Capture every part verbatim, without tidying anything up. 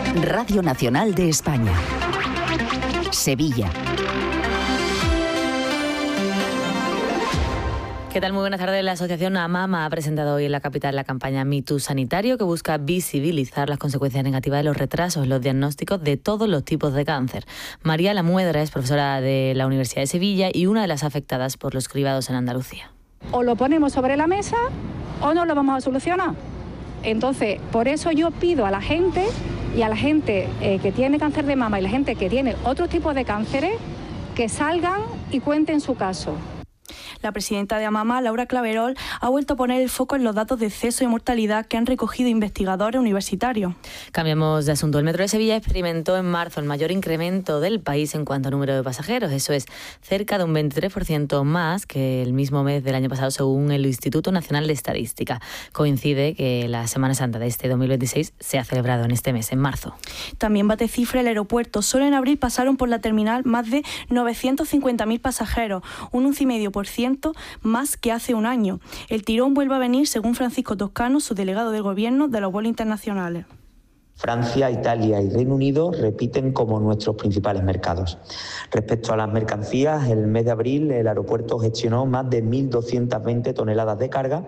Radio Nacional de España. Sevilla. ¿Qué tal? Muy buenas tardes. La asociación AMAMA ha presentado hoy en la capital la campaña Me Too Sanitario, que busca visibilizar las consecuencias negativas de los retrasos en los diagnósticos de todos los tipos de cáncer. María Lamuedra es profesora de la Universidad de Sevilla y una de las afectadas por los cribados en Andalucía. O lo ponemos sobre la mesa o no lo vamos a solucionar. Entonces, por eso yo pido a la gente y a la gente eh, que tiene cáncer de mama y la gente que tiene otro tipo de cánceres que salgan y cuenten su caso. La presidenta de AMAMA, Laura Claverol, ha vuelto a poner el foco en los datos de exceso y mortalidad que han recogido investigadores universitarios. Cambiamos de asunto. El Metro de Sevilla experimentó en marzo el mayor incremento del país en cuanto a número de pasajeros. Eso es cerca de un veintitrés por ciento más que el mismo mes del año pasado, según el Instituto Nacional de Estadística. Coincide que la Semana Santa de este dos mil veintiséis se ha celebrado en este mes, en marzo. También bate cifra el aeropuerto. Solo en abril pasaron por la terminal más de novecientos cincuenta mil pasajeros, un once coma cinco por ciento más que hace un año. El tirón vuelve a venir, según Francisco Toscano, su delegado de gobierno de los vuelos internacionales. Francia, Italia y Reino Unido repiten como nuestros principales mercados. Respecto a las mercancías, el mes de abril el aeropuerto gestionó más de mil doscientas veinte toneladas de carga.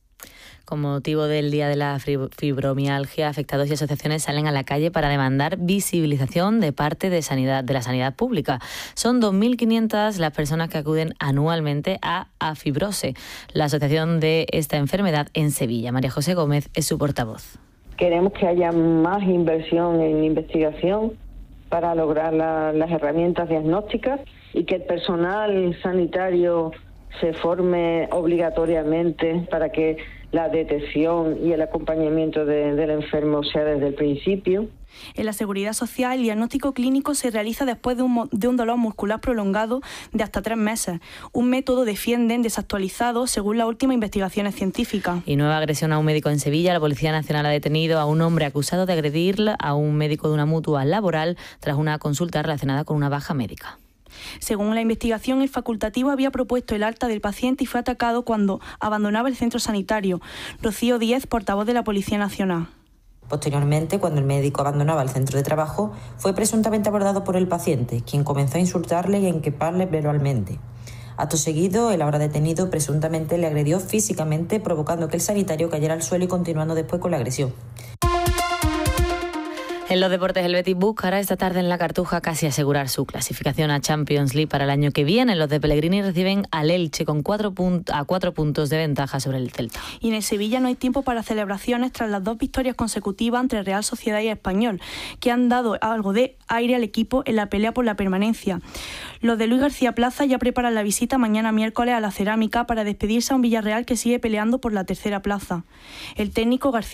Con motivo del Día de la Fibromialgia, afectados y asociaciones salen a la calle para demandar visibilización de parte de sanidad de la sanidad pública. Son dos mil quinientas las personas que acuden anualmente a Afibrose, la asociación de esta enfermedad en Sevilla. María José Gómez es su portavoz. Queremos que haya más inversión en investigación para lograr la, las herramientas diagnósticas y que el personal sanitario se forme obligatoriamente para que la detección y el acompañamiento de, del enfermo sea desde el principio. En la Seguridad Social, el diagnóstico clínico se realiza después de un, de un dolor muscular prolongado de hasta tres meses. Un método, defienden, desactualizado según las últimas investigaciones científicas. Y nueva agresión a un médico en Sevilla. La Policía Nacional ha detenido a un hombre acusado de agredir a un médico de una mutua laboral tras una consulta relacionada con una baja médica. Según la investigación, el facultativo había propuesto el alta del paciente y fue atacado cuando abandonaba el centro sanitario. Rocío Díez, portavoz de la Policía Nacional. Posteriormente, cuando el médico abandonaba el centro de trabajo, fue presuntamente abordado por el paciente, quien comenzó a insultarle y a inqueparle verbalmente. Acto seguido, el ahora detenido presuntamente le agredió físicamente, provocando que el sanitario cayera al suelo y continuando después con la agresión. En los deportes, el Betis buscará esta tarde en la Cartuja casi asegurar su clasificación a Champions League para el año que viene. Los de Pellegrini reciben al Elche con cuatro punt- a cuatro puntos de ventaja sobre el Celta. Y en el Sevilla no hay tiempo para celebraciones tras las dos victorias consecutivas entre Real Sociedad y Español, que han dado algo de aire al equipo en la pelea por la permanencia. Los de Luis García Plaza ya preparan la visita mañana miércoles a la Cerámica para despedirse a un Villarreal que sigue peleando por la tercera plaza. El técnico García